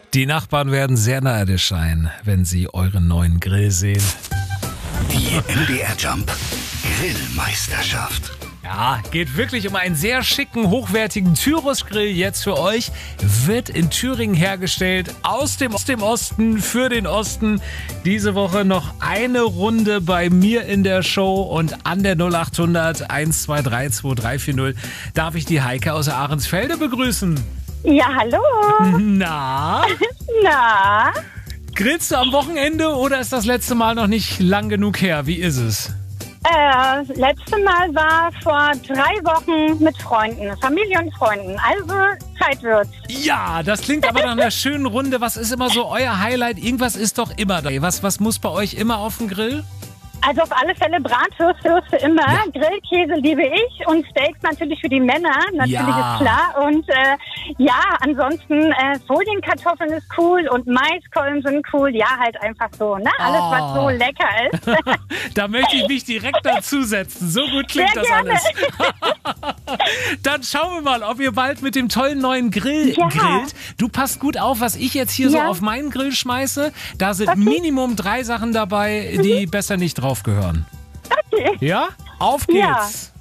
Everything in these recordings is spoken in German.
Die Nachbarn werden sehr neidisch sein, wenn sie euren neuen Grill sehen. Die MDR Jump Grillmeisterschaft. Ja, geht wirklich um einen sehr schicken, hochwertigen Tyrus-Grill jetzt für euch. Wird in Thüringen hergestellt, aus dem Osten, für den Osten. Diese Woche noch eine Runde bei mir in der Show und an der 0800 123 2340 darf ich die Heike aus Ahrensfelde begrüßen. Ja, hallo. Na, Na, grillst du am Wochenende oder ist das letzte Mal noch nicht lang genug her? Wie ist es? letzte Mal war vor 3 Wochen mit Freunden, Familie und Freunden. Also Zeit wird's. Ja, das klingt aber nach einer schönen Runde. Was ist immer so euer Highlight? Irgendwas ist doch immer da. Was muss bei euch immer auf dem Grill? Also auf alle Fälle Bratwürste immer. Ja. Grillkäse liebe ich und Steaks natürlich für die Männer. Natürlich Ja. ist klar. Und ansonsten Folienkartoffeln ist cool und Maiskolben sind cool. Ja, halt einfach so. Ne? Alles, was so lecker ist. Da möchte ich mich direkt dazusetzen. So gut klingt Sehr das gerne. alles. Dann schauen wir mal, ob ihr bald mit dem tollen neuen Grill Ja. grillt. Du passt gut auf, was ich jetzt hier so Ja. auf meinen Grill schmeiße. Da sind Okay. Minimum 3 Sachen dabei, die besser nicht drauf gehören. Okay. Ja? Auf geht's.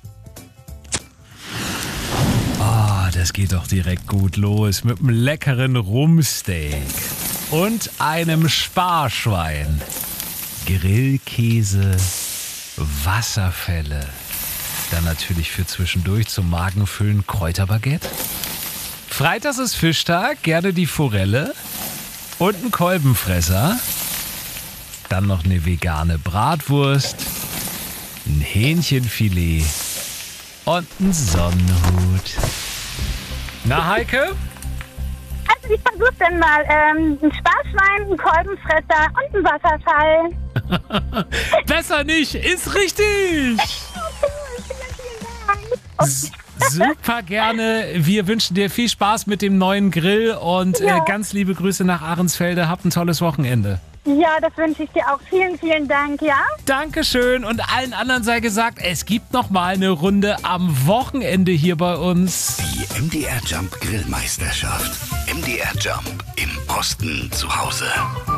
Ah, das geht doch direkt gut los mit einem leckeren Rumpsteak und einem Sparschwein. Grillkäse, Wasserfälle. Dann natürlich für zwischendurch zum Magenfüllen Kräuterbaguette. Freitags ist Fischtag, gerne die Forelle und ein Kolbenfresser. Dann noch eine vegane Bratwurst, ein Hähnchenfilet und ein Sonnenhut. Na, Heike? Also ich versuche dann mal ein Sparschwein, ein Kolbenfresser und ein Wasserfall. Besser nicht, ist richtig! Super gerne. Wir wünschen dir viel Spaß mit dem neuen Grill und Ja. ganz liebe Grüße nach Ahrensfelde. Habt ein tolles Wochenende. Ja, das wünsche ich dir auch. Vielen, vielen Dank, ja? Dankeschön und allen anderen sei gesagt, es gibt noch mal eine Runde am Wochenende hier bei uns. Die MDR Jump Grillmeisterschaft. MDR Jump im Osten zu Hause.